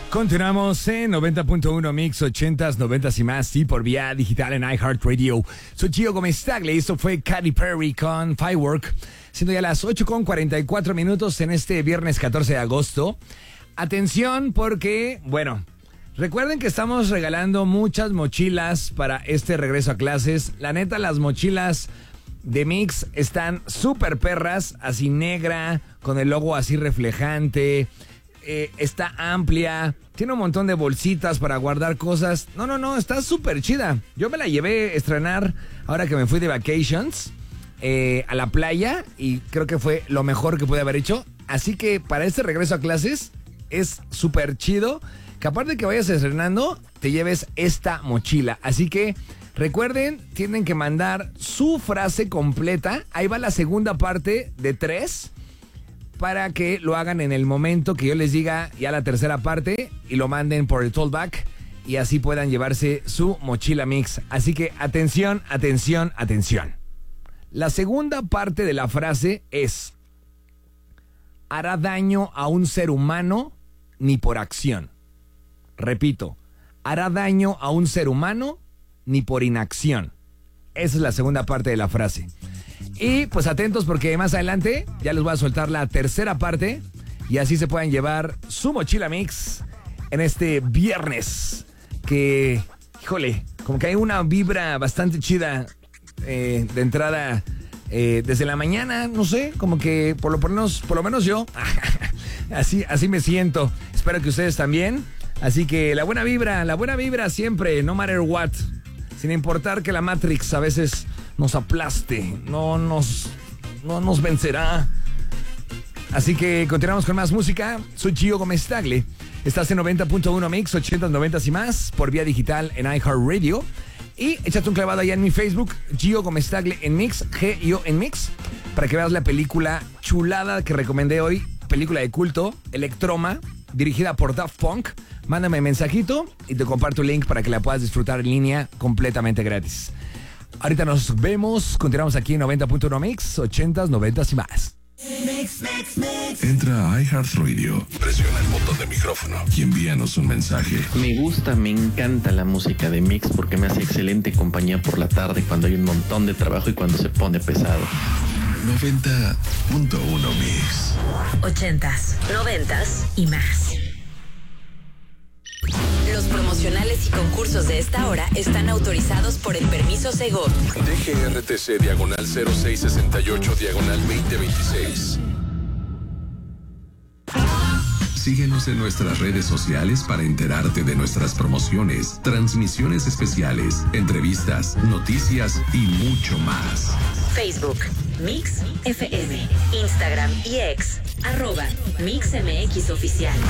Continuamos en 90.1 Mix 80s, 90s y más, y por vía digital en iHeartRadio. Soy Gio Gómez Tagle, esto fue Katy Perry con Firework, siendo ya las 8:44 en este viernes 14 de agosto. Atención porque, bueno, recuerden que estamos regalando muchas mochilas para este regreso a clases. La neta, las mochilas de Mix están súper perras, así negra, con el logo así reflejante. Está amplia, tiene un montón de bolsitas para guardar cosas. No, está súper chida. Yo me la llevé a estrenar ahora que me fui de vacations a la playa y creo que fue lo mejor que pude haber hecho. Así que para este regreso a clases es súper chido que aparte de que vayas estrenando, te lleves esta mochila. Así que recuerden, tienen que mandar su frase completa. Ahí va la segunda parte de 3. Para que lo hagan en el momento que yo les diga ya la tercera parte y lo manden por el tollback y así puedan llevarse su mochila Mix. Así que atención. La segunda parte de la frase es: hará daño a un ser humano ni por acción. Repito, hará daño a un ser humano ni por inacción. Esa es la segunda parte de la frase. Y pues atentos porque más adelante ya les voy a soltar la tercera parte y así se pueden llevar su mochila Mix en este viernes que, híjole, como que hay una vibra bastante chida de entrada desde la mañana, no sé, como que por lo menos yo así me siento. Espero que ustedes también. Así que la buena vibra siempre, no matter what, sin importar que la Matrix a veces nos aplaste, no nos vencerá. Así que continuamos con más música. Soy Gio Gómez Tagle. Estás en 90.1 Mix, 80s, 90s y más, por vía digital en iHeartRadio. Y échate un clavado allá en mi Facebook, Gio Gómez Tagle en Mix, G-I-O en Mix, para que veas la película chulada que recomendé hoy, película de culto, Electroma, dirigida por Daft Punk. Mándame mensajito y te comparto el link para que la puedas disfrutar en línea completamente gratis. Ahorita nos vemos, continuamos aquí en 90.1 Mix, 80s, 90s y más. Entra a iHeartRadio, presiona el botón de micrófono y envíanos un mensaje. Me encanta la música de Mix porque me hace excelente compañía por la tarde cuando hay un montón de trabajo y cuando se pone pesado. 90.1 Mix. 80s, 90s y más. Los promocionales y concursos de esta hora están autorizados por el permiso Segov. DGRTC diagonal 0668 diagonal 2026. Síguenos en nuestras redes sociales para enterarte de nuestras promociones, transmisiones especiales, entrevistas, noticias y mucho más. Facebook, Mix FM, Instagram y X, @MixMX Oficial.